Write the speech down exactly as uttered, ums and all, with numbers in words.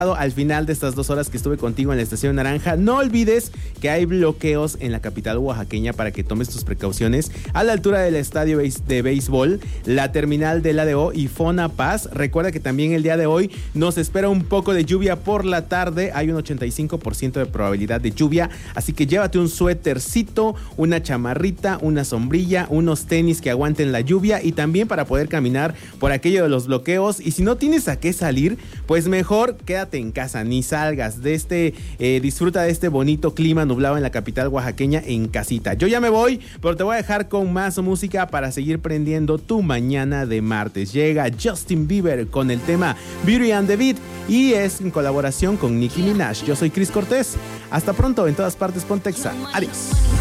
Al final de estas dos horas que estuve contigo en la Estación Naranja, no olvides que hay bloqueos en la capital oaxaqueña para que tomes tus precauciones a la altura del estadio de béisbol, la terminal del A D O y Fona Paz. Recuerda que también el día de hoy nos espera un poco de lluvia por la tarde, hay un ochenta y cinco por ciento de probabilidad de lluvia, así que llévate un suétercito, una chamarrita, una sombrilla, unos tenis que aguanten la lluvia y también para poder caminar por aquello de los bloqueos. Y si no tienes a qué salir, pues mejor quédate en casa, ni salgas de este, eh, disfruta de este bonito clima nublado en la capital oaxaqueña en casita. Yo ya me voy, pero te voy a dejar con más música para seguir prendiendo tu mañana de martes. Llega Justin Bieber con el tema Beauty and the Beat y es en colaboración con Nicki Minaj. Yo soy Chris Cortés. Hasta pronto en todas partes, Pontexa. Adiós.